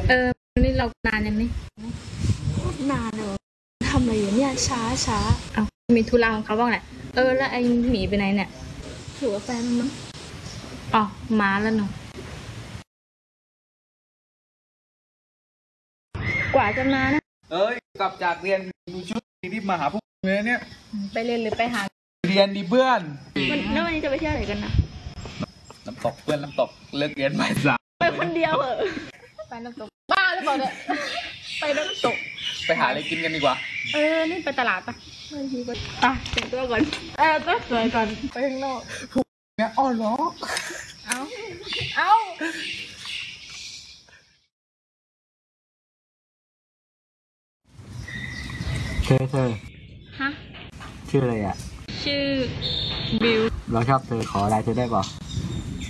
นี่เรานานยังนี่นานเลยทำอะไรอยู่เนี่ยช้าเอามีธุระของเขาบ้างแหละแล้วไอ้หมีไปไหนเนี่ยถือว่าแฟนมั้งอ๋อมาแล้วหนูกว่าจะมานะกลับจากเรียนดูชุดที่มาหาพวกเลยเนี่ยไปเรียนหรือไปหาเรียนดีเพื่อนแล้ววันนี้จะไปเที่ยวไหนกันนะน้ำตกเพื่อนน้ำตกเลิกเรียนบ่ายสามไปคนเดียวเหรอไปน้ำตกบ้าหรือเปล่าเนี่ยไปน้ำตกไปหาอะไรกินกันดีกว่านี่ไปตลาดปะไม่ดีกว่าแต่งตัวก่อนต้องสวยก่อนไปข้างนอกเนี่ยล้อเอาเธอฮะชื่ออะไรอ่ะชื่อบิวเราชอบเธอขออะไรเธอได้ป่ะ